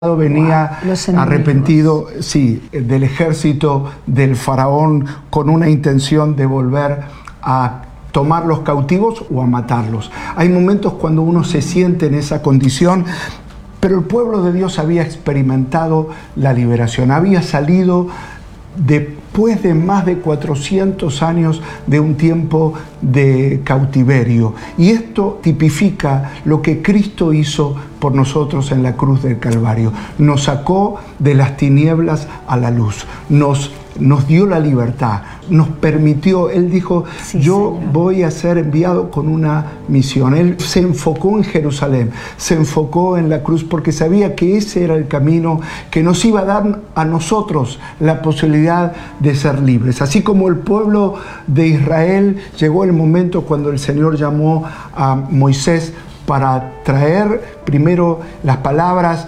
venía arrepentido, sí, del ejército del faraón con una intención de volver a tomar los cautivos o a matarlos. Hay momentos cuando uno se siente en esa condición, pero el pueblo de Dios había experimentado la liberación, había salido después de más de 400 años de un tiempo de cautiverio. Y esto tipifica lo que Cristo hizo por nosotros en la cruz del Calvario. Nos sacó de las tinieblas a la luz, nos dio la libertad, nos permitió. Él dijo, sí, yo Señor, voy a ser enviado con una misión. Él se enfocó en Jerusalén, se enfocó en la cruz porque sabía que ese era el camino que nos iba a dar a nosotros la posibilidad de ser libres. Así como el pueblo de Israel, llegó el momento cuando el Señor llamó a Moisés para traer primero las palabras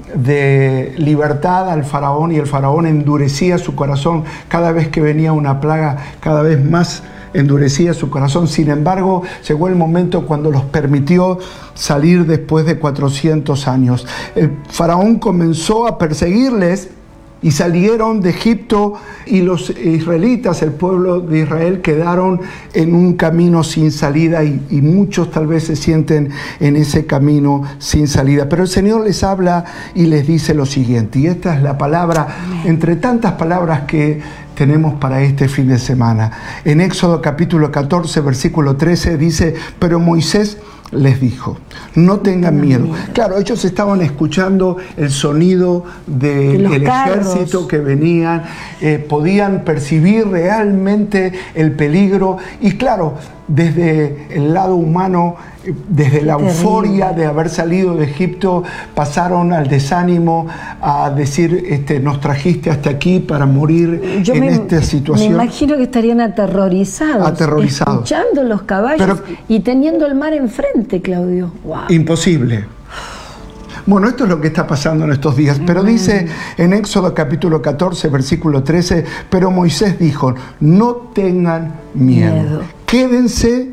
de libertad al faraón, y el faraón endurecía su corazón cada vez que venía una plaga, cada vez más endurecía su corazón. Sin embargo, llegó el momento cuando los permitió salir después de 400 años. El faraón comenzó a perseguirles y salieron de Egipto, y los israelitas, el pueblo de Israel, quedaron en un camino sin salida, y muchos tal vez se sienten en ese camino sin salida. Pero el Señor les habla y les dice lo siguiente, y esta es la palabra, entre tantas palabras que tenemos para este fin de semana. En Éxodo capítulo 14, versículo 13 dice, pero Moisés les dijo, no tengan miedo. Claro, ellos estaban escuchando el sonido del ejército que venían, podían percibir realmente el peligro, y claro, desde el lado humano, desde la euforia de haber salido de Egipto, pasaron al desánimo, a decir, nos trajiste hasta aquí para morir esta situación. Me imagino que estarían aterrorizados, escuchando los caballos y teniendo el mar enfrente, Claudio. Wow. Imposible. Bueno, esto es lo que está pasando en estos días, pero dice en Éxodo capítulo 14, versículo 13, pero Moisés dijo, no tengan miedo. Quédense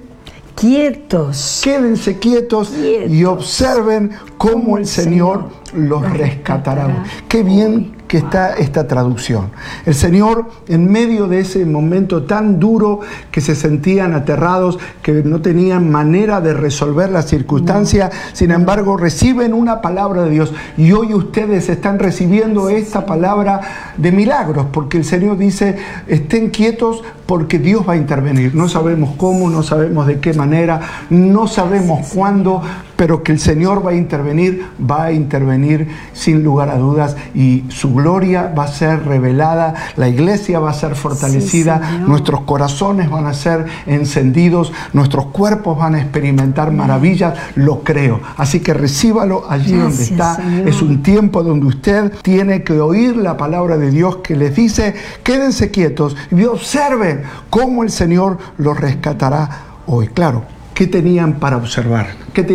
quietos y observen cómo el Señor los rescatará. Qué bien que está esta traducción. El Señor, en medio de ese momento tan duro, que se sentían aterrados, que no tenían manera de resolver la circunstancia, sin embargo reciben una palabra de Dios, y hoy ustedes están recibiendo esta palabra de milagros, porque el Señor dice, estén quietos porque Dios va a intervenir. No sabemos cómo, no sabemos de qué manera, no sabemos cuándo, pero que el Señor va a intervenir sin lugar a dudas, y su gloria va a ser revelada, la iglesia va a ser fortalecida, nuestros corazones van a ser encendidos, nuestros cuerpos van a experimentar maravillas, lo creo. Así que recíbalo allí donde está. Señor. Es un tiempo donde usted tiene que oír la palabra de Dios que les dice, quédense quietos y observen cómo el Señor los rescatará hoy. Claro, ¿qué tenían para observar?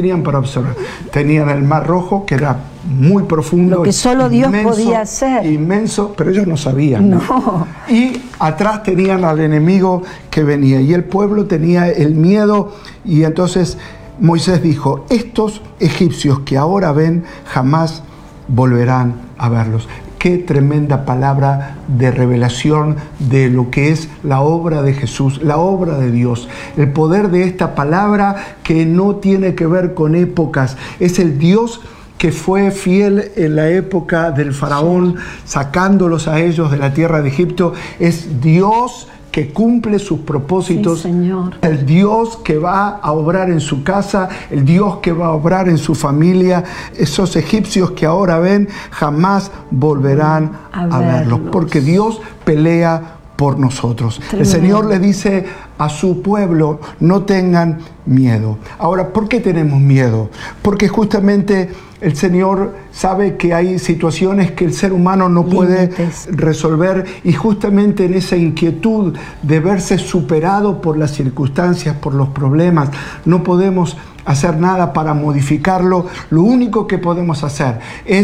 Tenían el Mar Rojo, que era muy profundo. Lo que solo Dios podía hacer. Inmenso, pero ellos no sabían. No. Y atrás tenían al enemigo que venía, y el pueblo tenía el miedo, y entonces Moisés dijo, estos egipcios que ahora ven, jamás volverán a verlos. Qué tremenda palabra de revelación de lo que es la obra de Jesús, la obra de Dios. El poder de esta palabra, que no tiene que ver con épocas, es el Dios que fue fiel en la época del faraón, sacándolos a ellos de la tierra de Egipto. Es Dios que cumple sus propósitos, sí, Señor. El Dios que va a obrar en su casa, el Dios que va a obrar en su familia. Esos egipcios que ahora ven, jamás volverán a verlos, porque Dios pelea por nosotros. Tremendo. El Señor le dice a su pueblo, no tengan miedo. Ahora, ¿por qué tenemos miedo? Porque justamente el Señor sabe que hay situaciones que el ser humano no puede resolver, y justamente en esa inquietud de verse superado por las circunstancias, por los problemas, no podemos hacer nada para modificarlo. Lo único que podemos hacer es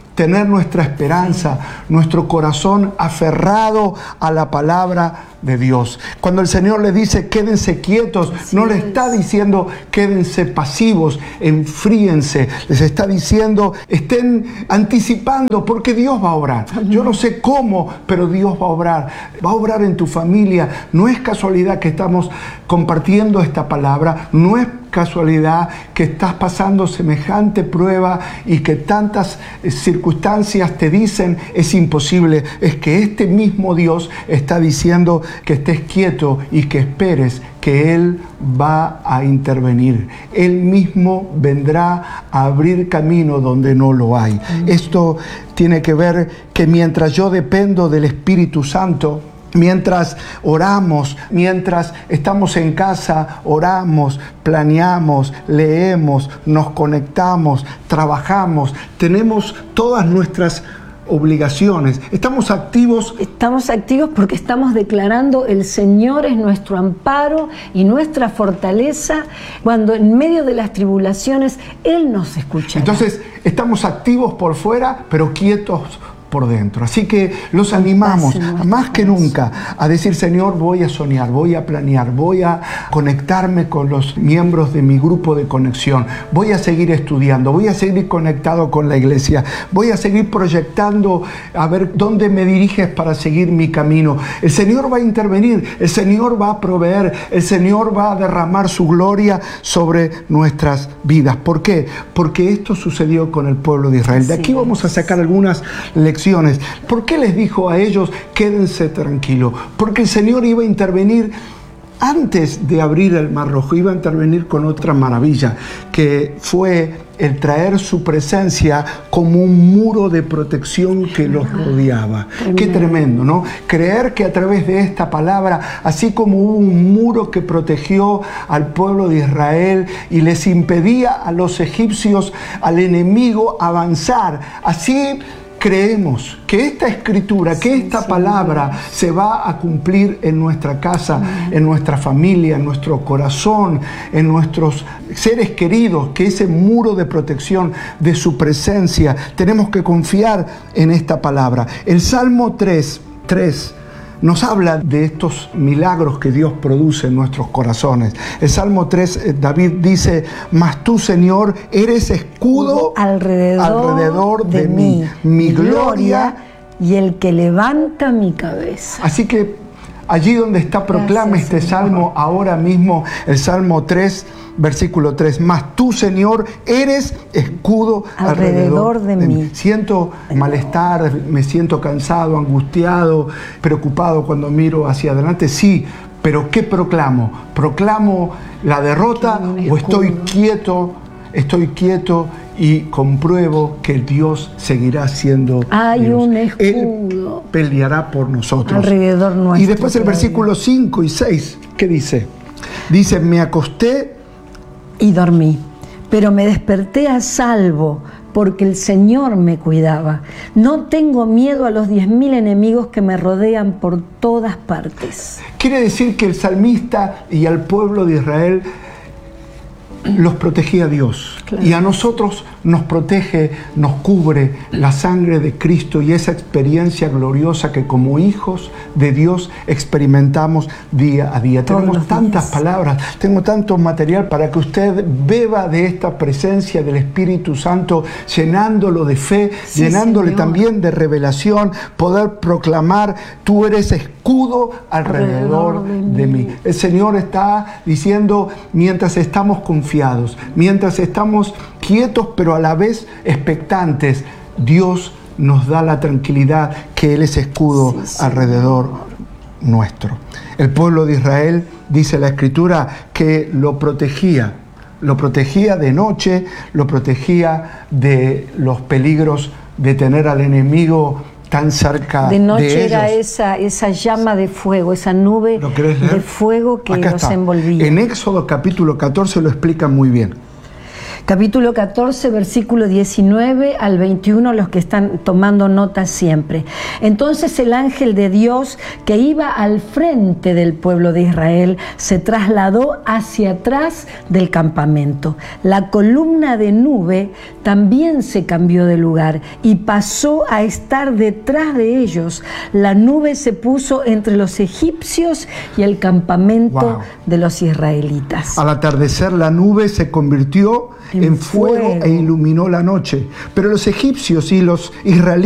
tener nuestra esperanza, nuestro corazón aferrado a la palabra de Dios. Cuando el Señor le dice quédense quietos, no le está diciendo quédense pasivos, enfríense. Les está diciendo estén anticipando porque Dios va a obrar. Yo no sé cómo, pero Dios va a obrar. Va a obrar en tu familia. No es casualidad que estamos compartiendo esta palabra. No es casualidad que estás pasando semejante prueba y que tantas circunstancias te dicen es imposible. Es que este mismo Dios está diciendo que estés quieto y que esperes que Él va a intervenir. Él mismo vendrá a abrir camino donde no lo hay. Esto tiene que ver que mientras yo dependo del Espíritu Santo, mientras oramos, mientras estamos en casa, oramos, planeamos, leemos, nos conectamos, trabajamos, tenemos todas nuestras obligaciones. Estamos activos. Estamos activos porque estamos declarando el Señor es nuestro amparo y nuestra fortaleza. Cuando en medio de las tribulaciones Él nos escucha. Entonces estamos activos por fuera, pero quietos por dentro. Así que los animamos más que nunca a decir, Señor, voy a soñar, voy a planear, voy a conectarme con los miembros de mi grupo de conexión, voy a seguir estudiando, voy a seguir conectado con la iglesia, voy a seguir proyectando a ver dónde me diriges para seguir mi camino. El Señor va a intervenir, el Señor va a proveer, el Señor va a derramar su gloria sobre nuestras vidas. ¿Por qué? Porque esto sucedió con el pueblo de Israel. De aquí vamos a sacar algunas lecciones. ¿Por qué les dijo a ellos quédense tranquilos? Porque el Señor iba a intervenir antes de abrir el Mar Rojo, iba a intervenir con otra maravilla, que fue el traer su presencia como un muro de protección que los rodeaba. Qué tremendo, ¿no? Creer que a través de esta palabra, así como hubo un muro que protegió al pueblo de Israel y les impedía a los egipcios, al enemigo, avanzar, así creemos que esta escritura, que esta palabra se va a cumplir en nuestra casa, en nuestra familia, en nuestro corazón, en nuestros seres queridos, que ese muro de protección de su presencia, tenemos que confiar en esta palabra. El Salmo 3 nos habla de estos milagros que Dios produce en nuestros corazones. El Salmo 3, David dice, mas tú, Señor, eres escudo alrededor de mí, mi gloria y el que levanta mi cabeza. Así que allí donde está, proclama este Salmo ahora mismo, el Salmo 3, versículo 3, mas tú, Señor, eres escudo alrededor de mí. Siento malestar, me siento cansado, angustiado, preocupado cuando miro hacia adelante. Sí, pero ¿qué proclamo? ¿Proclamo la derrota o estoy quieto y compruebo que Dios seguirá siendo Hay Dios? Un escudo. Él peleará por nosotros. Alrededor nuestro. Y después el versículo 5 y 6, ¿qué dice? Dice, me acosté y dormí, pero me desperté a salvo, porque el Señor me cuidaba. No tengo miedo a los 10.000 enemigos que me rodean por todas partes. Quiere decir que el salmista y al pueblo de Israel los protegía Dios. Claro. Y a nosotros nos protege, nos cubre la sangre de Cristo y esa experiencia gloriosa que como hijos de Dios experimentamos día a día. Tenemos tantas palabras, tengo tanto material para que usted beba de esta presencia del Espíritu Santo, llenándolo de fe, llenándole también de revelación, poder proclamar, tú eres escudo alrededor de mí. El Señor está diciendo, mientras estamos confiados, mientras estamos quietos pero a la vez expectantes, Dios nos da la tranquilidad que Él es escudo alrededor nuestro. El pueblo de Israel, dice la Escritura, que lo protegía de noche, lo protegía de los peligros de tener al enemigo tan cerca de ellos. De noche era esa llama de fuego, esa nube de fuego que los envolvía. En Éxodo capítulo 14 lo explica muy bien. Capítulo 14, versículo 19 al 21, los que están tomando nota siempre. Entonces el ángel de Dios que iba al frente del pueblo de Israel se trasladó hacia atrás del campamento. La columna de nube también se cambió de lugar y pasó a estar detrás de ellos. La nube se puso entre los egipcios y el campamento de los israelitas. Al atardecer la nube se convirtió en fuego e iluminó la noche. Pero los egipcios y los israelitas